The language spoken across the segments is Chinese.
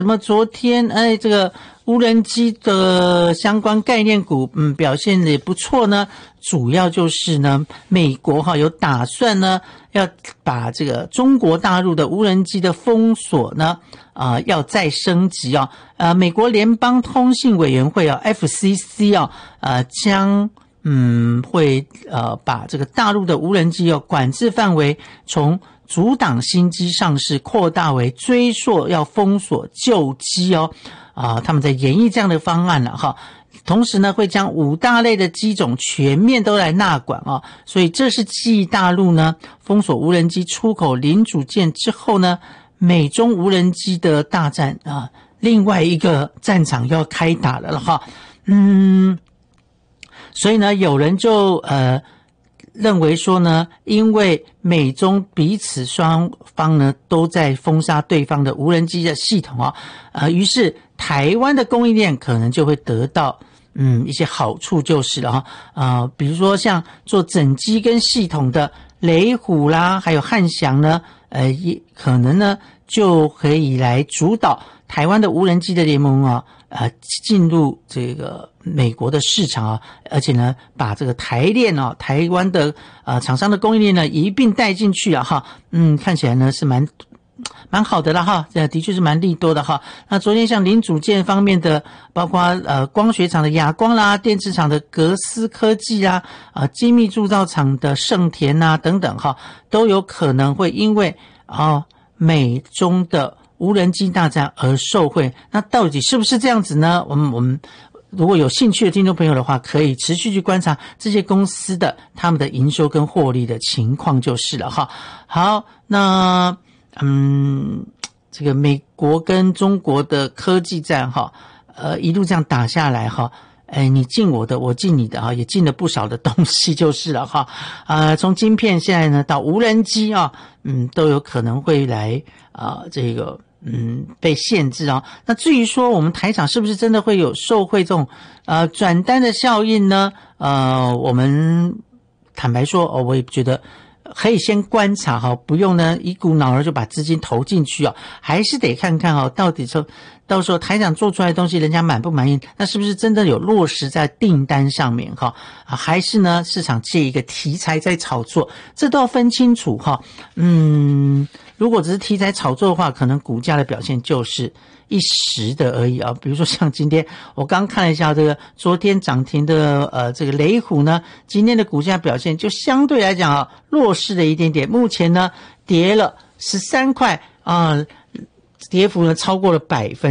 那么昨天这个无人机的相关概念股表现也不错呢，主要就是呢美国有打算呢要把这个中国大陆的无人机的封锁呢要再升级美国联邦通信委员会FCC 将会把这个大陆的无人机管制范围从阻挡新机上市扩大为追溯要封锁旧机他们在研议这样的方案了同时呢会将5大类的机种全面都来纳管所以这是继大陆呢封锁无人机出口零组件之后呢美中无人机的大战另外一个战场要开打了所以呢有人就认为说呢，因为美中彼此双方呢都在封杀对方的无人机的系统于是台湾的供应链可能就会得到一些好处就是了比如说像做整机跟系统的雷虎啦，还有汉翔呢，也可能呢就可以来主导台湾的无人机的联盟进入这个美国的市场而且呢把这个台链台湾的厂商的供应链呢一并带进去看起来呢是蛮好的了的确是蛮利多的那昨天像零组件方面的，包括光学厂的亚光啦，电池厂的格斯科技啦，精密铸造厂的盛田等等都有可能会因为美中的无人机大战而受惠。那到底是不是这样子呢？我们如果有兴趣的听众朋友的话，可以持续去观察这些公司的他们的营收跟获利的情况就是了好，那这个美国跟中国的科技战一路这样打下来你进我的，我进你的也进了不少的东西就是了从晶片现在呢到无人机都有可能会来这个被限制那至于说我们台厂是不是真的会有受惠这种转单的效应呢？我们坦白说我也觉得可以先观察不用呢一股脑儿就把资金投进去还是得看看到底说到时候台厂做出来的东西人家满不满意，那是不是真的有落实在订单上面还是呢市场借一个题材在炒作，这都要分清楚如果只是题材炒作的话，可能股价的表现就是一时的而已比如说像今天我刚看了一下这个昨天涨停的这个雷虎呢，今天的股价表现就相对来讲弱势了一点点，目前呢跌了13块跌幅呢超过了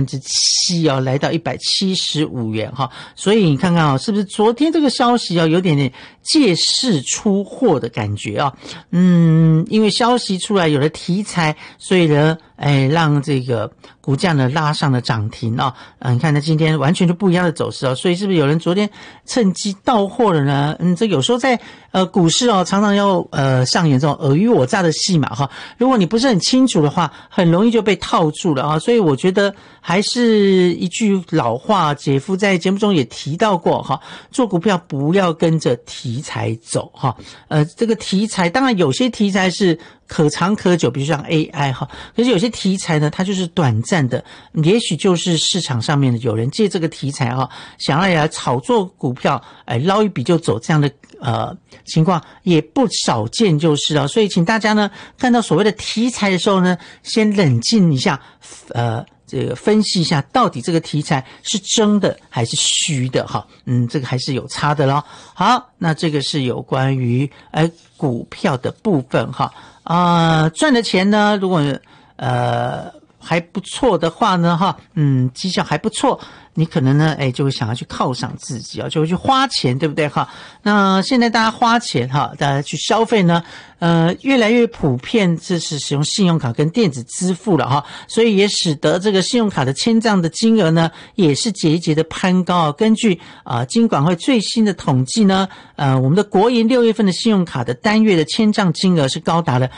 7% 来到175元所以你看看是不是昨天这个消息有点借势出货的感觉因为消息出来有了题材，所以呢让这个股价呢拉上了涨停你看它今天完全就不一样的走势所以是不是有人昨天趁机到货了呢？这有时候在股市常常要上演这种尔虞我诈的戏码如果你不是很清楚的话，很容易就被套住了所以我觉得还是一句老话，姐夫在节目中也提到过做股票不要跟着题材走这个题材当然有些题材是可长可久，比如像 AI 可是有些题材呢它就是短暂的，也许就是市场上面的有人借这个题材想要来炒作股票捞一笔就走，这样的情况也不少见就是所以请大家呢看到所谓的题材的时候呢，先冷静一下这个分析一下到底这个题材是真的还是虚的这个还是有差的咯。好，那这个是有关于股票的部分赚的钱呢如果还不错的话呢绩效还不错，你可能呢就会想要去犒赏自己就会去花钱，对不对那现在大家花钱大家去消费呢越来越普遍，这是使用信用卡跟电子支付了所以也使得这个信用卡的签账的金额呢也是节节的攀高根据金管会最新的统计呢我们的国营6月份的信用卡的单月的签账金额是高达了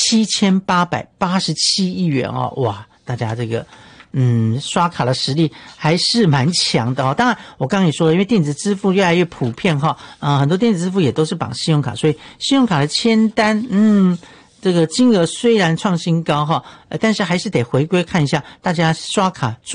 7887亿元哇，大家这个刷卡的实力还是蛮强的当然我刚刚也说了，因为电子支付越来越普遍很多电子支付也都是绑信用卡，所以信用卡的签单这个金额虽然创新高哈，但是还是得回归看一下大家刷卡